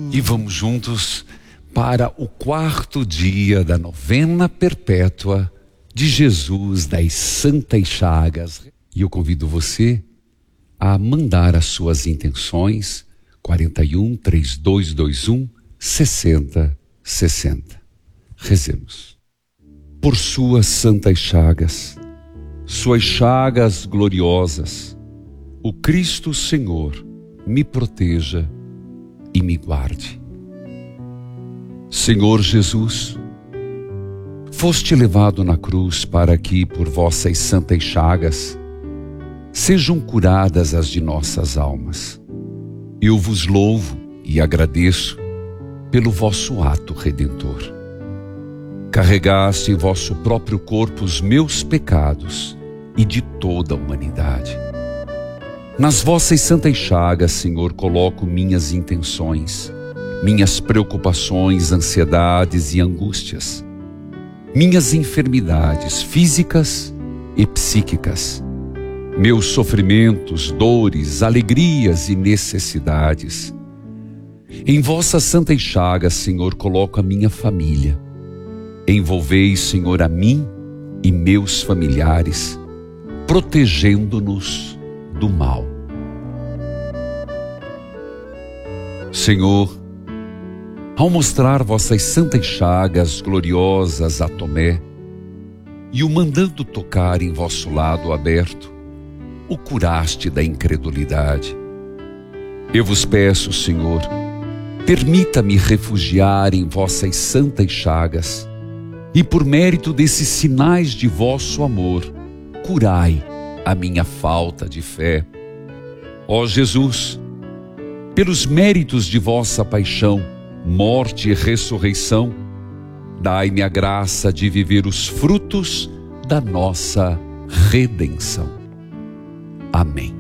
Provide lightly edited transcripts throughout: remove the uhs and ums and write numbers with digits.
E vamos juntos para o 4º dia da novena perpétua de Jesus das Santas Chagas. E eu convido você a mandar as suas intenções 41 3221 6060. Rezemos. Por suas santas chagas gloriosas, o Cristo Senhor me proteja e me guarde. Senhor Jesus, foste levado na cruz para que, por vossas santas chagas, sejam curadas as de nossas almas. Eu vos louvo e agradeço pelo vosso ato redentor. Carregaste em vosso próprio corpo os meus pecados e de toda a humanidade. Nas vossas santas chagas, Senhor, coloco minhas intenções, minhas preocupações, ansiedades e angústias, minhas enfermidades físicas e psíquicas, meus sofrimentos, dores, alegrias e necessidades. Em vossas santas chagas, Senhor, coloco a minha família. Envolvei, Senhor, a mim e meus familiares, protegendo-nos do mal. Senhor, ao mostrar vossas santas chagas gloriosas a Tomé e o mandando tocar em vosso lado aberto, o curaste da incredulidade. Eu vos peço, Senhor, permita-me refugiar em vossas santas chagas e, por mérito desses sinais de vosso amor, curai a minha falta de fé. Ó Jesus, pelos méritos de vossa paixão, morte e ressurreição, dai-me a graça de viver os frutos da nossa redenção. Amém.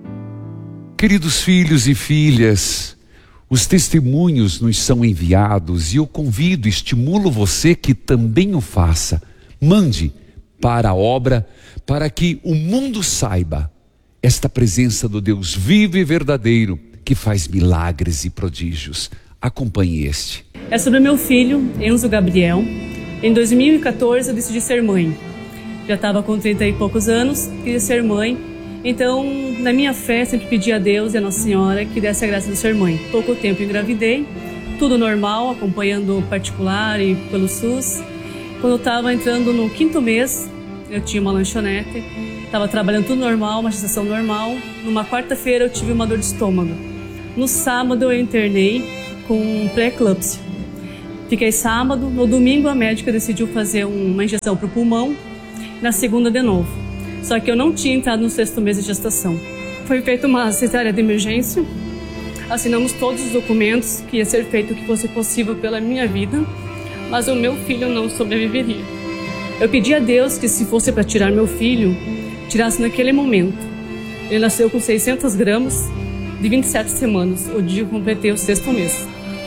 Queridos filhos e filhas, os testemunhos nos são enviados e eu convido, estimulo você que também o faça. Mande para a obra, para que o mundo saiba esta presença do Deus vivo e verdadeiro, que faz milagres e prodígios. Acompanhe este. É sobre meu filho, Enzo Gabriel. Em 2014 eu decidi ser mãe. Já estava com 30 e poucos anos, queria ser mãe. Então, na minha fé, sempre pedi a Deus e a Nossa Senhora que desse a graça de ser mãe. Pouco tempo engravidei, tudo normal, acompanhando particular e pelo SUS. Quando eu estava entrando no 5º mês, eu tinha uma lanchonete, estava trabalhando tudo normal, uma gestação normal. Numa quarta-feira eu tive uma dor de estômago. No sábado eu internei com pré-eclâmpsia. Fiquei sábado, no domingo a médica decidiu fazer uma injeção para o pulmão, na segunda de novo. Só que eu não tinha entrado no 6º mês de gestação. Foi feita uma cesárea de emergência, assinamos todos os documentos que ia ser feito o que fosse possível pela minha vida, mas o meu filho não sobreviveria. Eu pedi a Deus que, se fosse para tirar meu filho, tirasse naquele momento. Ele nasceu com 600 gramas de 27 semanas, o dia que eu completei o 6º mês.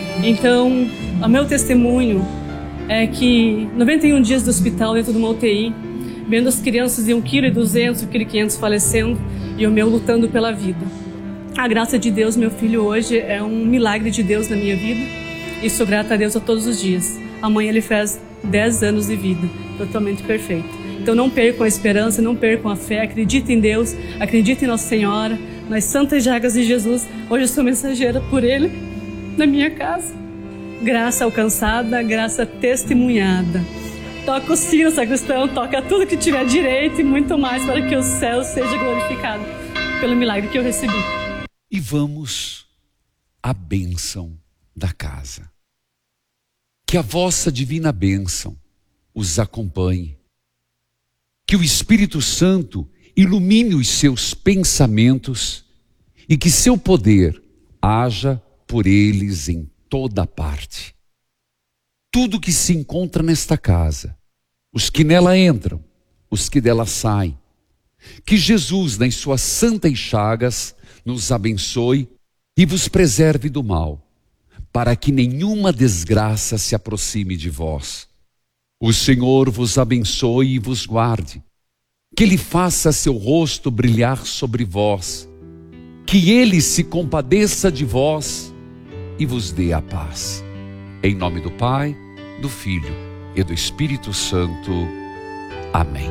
Então, o meu testemunho é que 91 dias do hospital dentro de uma UTI, vendo as crianças de 1,2 kg, 1,5 kg falecendo e o meu lutando pela vida. A graça de Deus, meu filho hoje é um milagre de Deus na minha vida e sou grata a Deus a todos os dias. Amanhã ele faz 10 anos de vida, totalmente perfeito. Então não percam a esperança, não percam a fé, acreditem em Deus, acreditem em Nossa Senhora, nas santas chagas de Jesus. Hoje eu sou mensageira por Ele na minha casa. Graça alcançada, graça testemunhada. Toca o sino, sacristão, toca tudo que tiver direito e muito mais para que o céu seja glorificado pelo milagre que eu recebi. E vamos à bênção da casa. Que a vossa divina bênção os acompanhe. Que o Espírito Santo ilumine os seus pensamentos e que seu poder haja por eles em toda parte. Tudo que se encontra nesta casa, os que nela entram, os que dela saem, que Jesus, nas suas santas chagas, nos abençoe e vos preserve do mal, para que nenhuma desgraça se aproxime de vós. O Senhor vos abençoe e vos guarde, que Ele faça seu rosto brilhar sobre vós, que Ele se compadeça de vós e vos dê a paz. Em nome do Pai, do Filho e do Espírito Santo. Amém.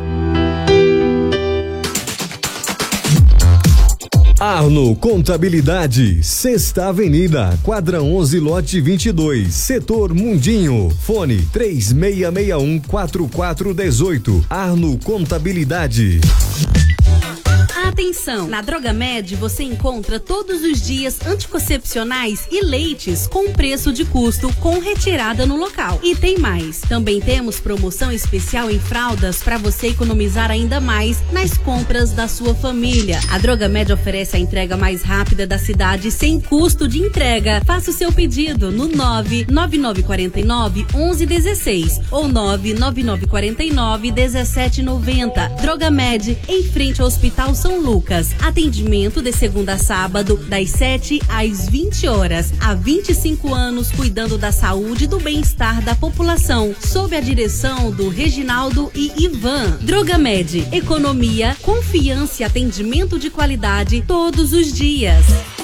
Arno Contabilidade, Sexta Avenida, quadra 11, lote 22, setor Mundinho. Fone 3661-4418. Arno Contabilidade. Atenção! Na Drogamed você encontra todos os dias anticoncepcionais e leites com preço de custo com retirada no local. E tem mais! Também temos promoção especial em fraldas para você economizar ainda mais nas compras da sua família. A Drogamed oferece a entrega mais rápida da cidade sem custo de entrega. Faça o seu pedido no 99949-1116 ou 99949-1790. Drogamed, em frente ao Hospital São Lucas. Atendimento de segunda a sábado, das 7 às 20 horas. Há 25 anos cuidando da saúde e do bem-estar da população. Sob a direção do Reginaldo e Ivan. Drogamed, economia, confiança e atendimento de qualidade todos os dias.